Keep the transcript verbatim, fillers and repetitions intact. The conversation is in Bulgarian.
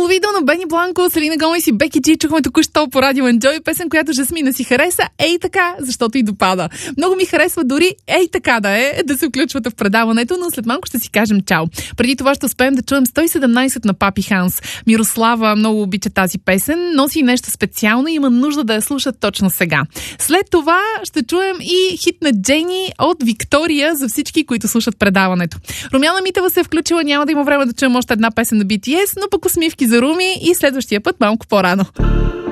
видео на Бени Бланко, Селина Гомес и Беки Джи чухме току-що по радио Enjoy, песен, която Жасмина си хареса, ей така, защото и допада. Много ми харесва дори ей така да е, да се включвате в предаването, но след малко ще си кажем чао. Преди това ще успеем да чуем сто и седемнайсет на Папи Ханс. Мирослава много обича тази песен, носи нещо специално и има нужда да я слушат точно сега. След това ще чуем и хит на Джени от Виктория за всички, които слушат предаването. Румяна Митева се е включила, няма да има време да чуем още една песен на Би Ти Ес, но пък усмивки за Руми и следващия път малко по-рано.